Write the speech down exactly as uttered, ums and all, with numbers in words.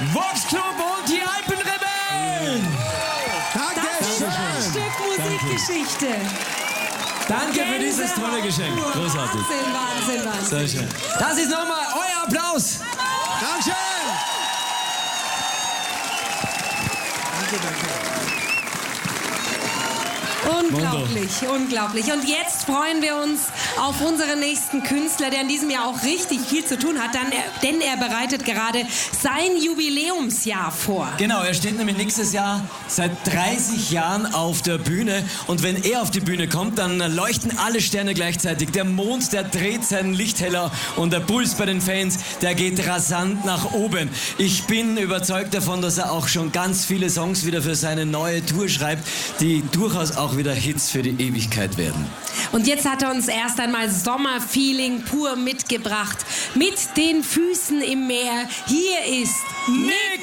Vox Club und die Alpenrebellen. Danke. Das ist ein Stück Musikgeschichte. Danke für dieses tolle Geschenk. Großartig. Wahnsinn, Wahnsinn, Wahnsinn. Sehr schön. Das ist nochmal euer Applaus. Dankeschön. Danke, danke. Unglaublich, unglaublich. Und jetzt freuen wir uns auf unseren nächsten Künstler, der in diesem Jahr auch richtig viel zu tun hat, dann, denn er bereitet gerade sein Jubiläumsjahr vor. Genau, er steht nämlich nächstes Jahr seit dreißig Jahren auf der Bühne. Und wenn er auf die Bühne kommt, dann leuchten alle Sterne gleichzeitig. Der Mond, der dreht sein Licht heller und der Puls bei den Fans, der geht rasant nach oben. Ich bin überzeugt davon, dass er auch schon ganz viele Songs wieder für seine neue Tour schreibt, die durchaus auch wieder Hits für die Ewigkeit werden. Und jetzt hat er uns erst einmal Sommerfeeling pur mitgebracht. Mit den Füßen im Meer. Hier ist Nick